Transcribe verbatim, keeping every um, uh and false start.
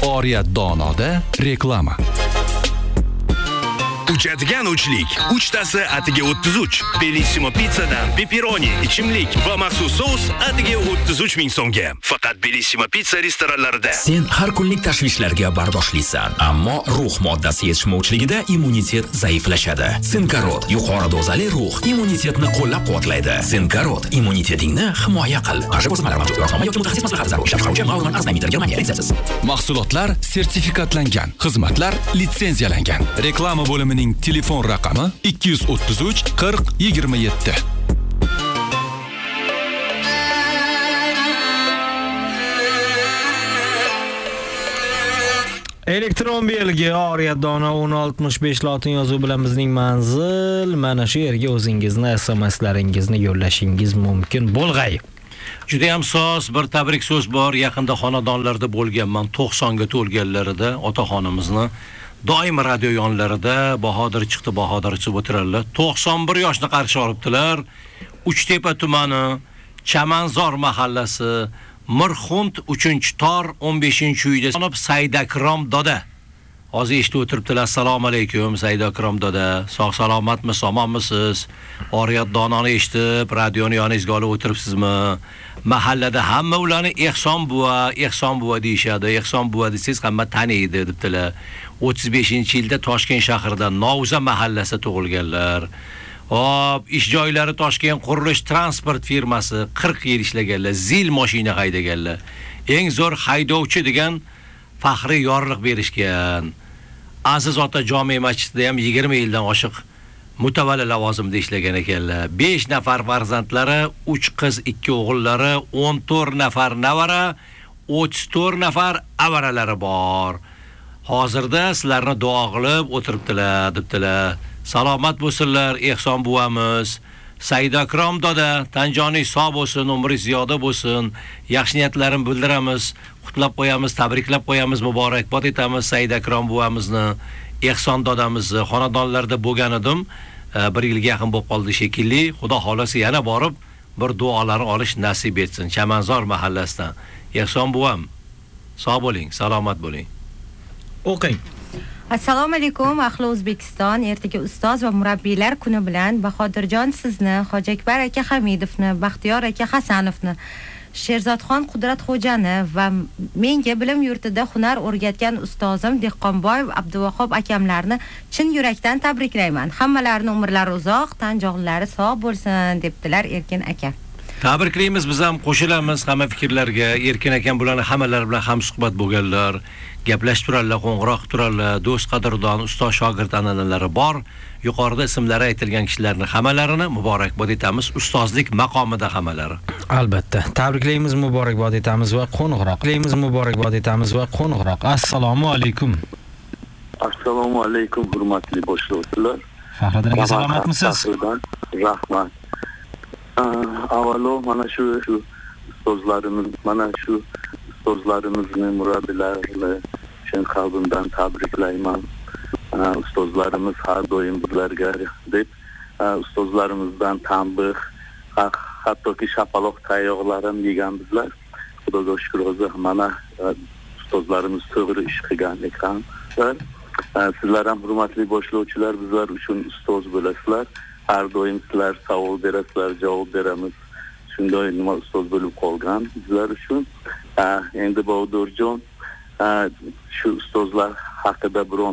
Oriyat Donoda reklama. Uchadigan uchlik. Uchtasi atiga o'ttiz uch. Bellissimo pizzadan pepperoni, ichimlik va maxsus sous atiga o'ttiz uch ming so'mga. Faqat Bellissimo pizza restoranlarida. Sen har kunlik tashvishlarga bardoshlisan, ammo ruh moddasi yetishmovchiligida immunitet zaiflashadi. Sinkarot yuqori dozali ruh immunitetni qo'llab-quvvatlaydi. Sinkarot immunitetingni himoya qil. Qarshi ko'rsatmalar mavjud. Yo'qolma yoki mutaxassis maslahati zarur. Ishlab chiqaruvchi Maulan Arznaymitter Germaniya litsenziyasiz. Mahsulotlar sertifikatlangan, xizmatlar litsenziyalangan. Reklama bo'limining telefon raqami ikki yuz o'ttiz uch qirq yigirma yetti. Elektron belgi Oriyat Dono o'n oltmish besh lotin yozuv bilan bizning manzil. Mana shu yerga o'zingizni S M S'laringizni yo'llashingiz mumkin bo'lg'ay. Juda ham soz bir tabrik so'z bor. Yaqinda xonadonlarda bo'lganman. to'qsonga to'lganlarida otaxonimizni doim radio yonlarida Bahodir chiqdi, Bahodir chiqib o'tirarlar. to'qson bir yoshni qarshi olibdilar. Uchtepa tumani, Chamanzor mahallasi, Mirxunt uchinchi tor o'n beshinchi uyda sonib Saidakrom doda. Hozir eshitib o'tiribdilar. Assalomu alaykum Saidakrom doda. Sog' salomatmisiz, omonmisiz? Oriyat Dononi eshitib, radioni yoningizga olib o'tiribsizmi? Mahallada hamma ularni Ehson buva, Ehson buva deyshadi. Ehson buva desangiz hamma taniydi debdilar. o'ttiz beshinchi yilda Toshkent shahrida Novza mahallasi tug'ilganlar. Hop, ish joylari Toshkent qurilish transport firmasi qirq yil ishlaganlar, zil mashina haydaganlar. Eng zo'r haydovchi degan faxriy yorliq berishgan. Aziz ota jome masjidida ham yigirma yildan oshiq mutavalli lavozimda ishlagan ekanlar. besh nafar farzandlari, uch qiz, ikki o'g'illari, o'n to'rt nafar navara, o'ttiz to'rt nafar avaralari bor. Hozirda sizlarni duo qilib o'tiribdilar, debdilar. Salomat bo'lsinlar, Ehson buvamiz. Saidakrom doda, tanjoning sog' bo'lsin, umri ziyoda bo'lsin. Yaxshi niyatlarini bildiramiz, qutlab qo'yamiz, tabriklab qo'yamiz, muborakbod etamiz Saidakrom buvamizni, Ehson dodamizni. Xonadonlarda bo'lgan edim, bir yilga yaqin bo'lib qoldi shekilli. Xudo xolasa yana borib bir duolarini olish nasib etsin Chamanzor mahallasidan. Ehson buvam, sog' bo'ling, salomat bo'ling. O'qing. Assalomu alaykum ahli O'zbekiston. Ertaga ustoz va murabbiylar kuni bilan Bahodirjon sizni, Hojiakbar aka Hamidovni, Baxtiyor aka Hasanovni, Sherzodxon Qudratxo'jani va menga bilim yurtida hunar o'rgatgan ustozim Dehqonboyev Abduvahhab akamlarni chin yurakdan tabriklayman. Hammalarining umrlari uzoq, tan jog'lari sog' bo'lsin debdilar Erkin aka. Tabriklaymiz, biz ham qo'shilamiz hamma fikrlarga. Erkin akam bularni hammalari bilan ham suhbat bo'lganlar, gaplashib turarlar, qo'ng'iroq turarlar, do'st qadrdon, ustoz shogird an'analari bor. Yuqorida ismlari aytilgan kishilarning hammalarini muborakbod etamiz, ustozlik maqomida hammalari. Albatta. Tabriklaymiz, muborakbod etamiz va qo'ng'iroq. Tabriklaymiz, muborakbod etamiz va qo'ng'iroq. Assalomu alaykum. Assalomu alaykum hurmatli boshlovchilar. Faxriddin aka salomatmisiz? Rahmat. Avvalo mana shu shu ustozlarimiz, mana shu ustozlarimizni, murabbiylarni chin qalbimdan tabriklayman. Ustozlarimiz har doim bizlarga deb ustozlarimizdan tanbeh, hattoki shapaloq tayoqlar ham yegan bizlar. Xudoga shukr o'zi mana ustozlarimiz to'g'ri ish qilgan ekanlar. Sizlar ham hurmatli boshlovchilar, bizlar uchun ustoz bo'lasizlar. Har doim sizlar savol berasizlar, javob beramiz. Shunday nima ustoz bo'lib qolgan bizlar uchun. Endi Bahodirjon shu ustozlar haqida biron